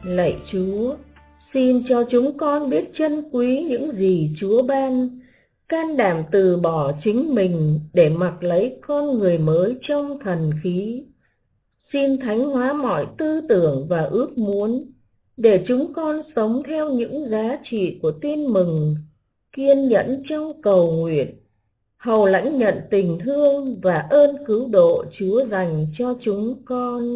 Lạy Chúa, xin cho chúng con biết trân quý những gì Chúa ban, can đảm từ bỏ chính mình để mặc lấy con người mới trong thần khí. Xin thánh hóa mọi tư tưởng và ước muốn, để chúng con sống theo những giá trị của tin mừng, kiên nhẫn trong cầu nguyện, hầu lãnh nhận tình thương và ơn cứu độ Chúa dành cho chúng con.